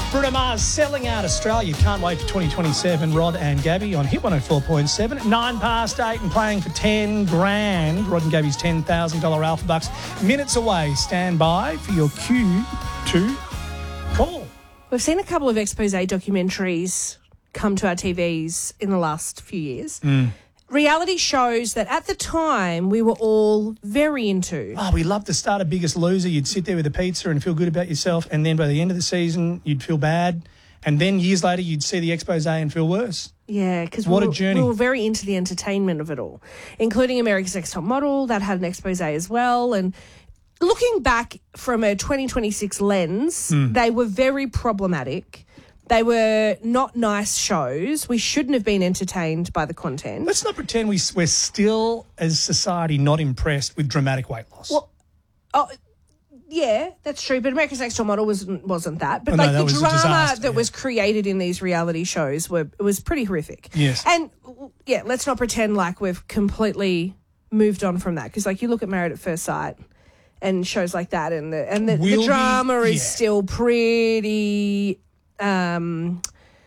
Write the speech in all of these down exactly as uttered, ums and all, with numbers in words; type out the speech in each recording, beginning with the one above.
Bruno Mars selling out Australia. Can't wait for twenty twenty-seven. Rod and Gabby on Hit one oh four point seven. Nine past eight and playing for ten grand. Rod and Gabby's ten thousand dollars Alpha Bucks. Minutes away. Stand by for your cue to call. We've seen a couple of expose documentaries come to our T Vs in the last few years. Mm. Reality shows that at the time we were all very into. Oh, we loved the start of Biggest Loser. You'd sit there with a pizza and feel good about yourself, and then by the end of the season, you'd feel bad. And then years later, you'd see the expose and feel worse. Yeah, because What we, a journey. we were very into the entertainment of it all, including America's Next Top Model. That had an expose as well. And looking back from a twenty twenty-six lens, Mm. they were very problematic. They were not nice shows. We shouldn't have been entertained by the content. Let's not pretend we, we're still, as society, not impressed with dramatic weight loss. Well, oh, yeah, that's true. But America's Next Top Model wasn't wasn't that. But Oh, no, like that the was a drama disaster, that yeah. was created in these reality shows were it was pretty horrific. Yes. And yeah, let's not pretend like we've completely moved on from that, because like you look at Married at First Sight and shows like that, and the and the, Will the we- drama is yeah. still pretty um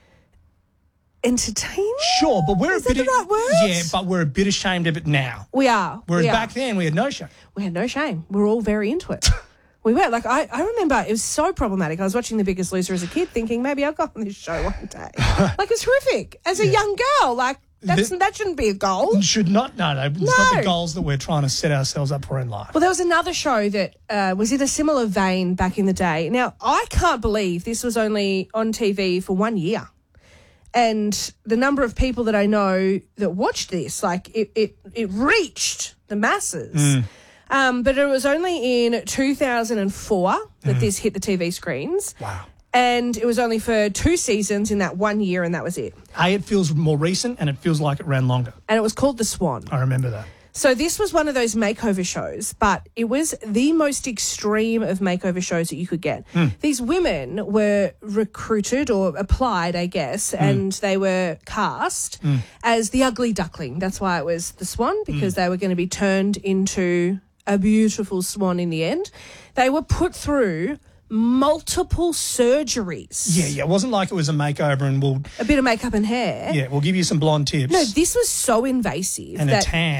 entertaining. Sure, but we're Is a bit that the right word? Yeah, but we're a bit ashamed of it now. We are. Whereas we are. back then we had no shame. we had no shame. We were all very into it. We were. Like, I, I remember it was so problematic. I was watching The Biggest Loser as a kid thinking maybe I'll go on this show one day. Like, it's horrific. As a young girl, like, that's, The- that shouldn't be a goal. Should not, no, no. It's not No. the goals that we're trying to set ourselves up for in life. Well, there was another show that uh, was in a similar vein back in the day. Now, I can't believe this was only on T V for one year. And the number of people that I know that watched this, like, it, it, it reached the masses. Mm. Um, but it was only in two thousand four that this hit the T V screens. Wow. And it was only for two seasons in that one year, and that was it. A, it feels more recent, and it feels like it ran longer. And it was called The Swan. I remember that. So this was one of those makeover shows, but it was the most extreme of makeover shows that you could get. Mm. These women were recruited or applied, I guess, and they were cast Mm. as the ugly duckling. That's why it was the swan, because they were going to be turned into a beautiful swan in the end. They were put through multiple surgeries. Yeah, yeah. It wasn't like it was a makeover and we'll, A bit of makeup and hair. yeah, we'll give you some blonde tips No, this was so invasive and a that tan.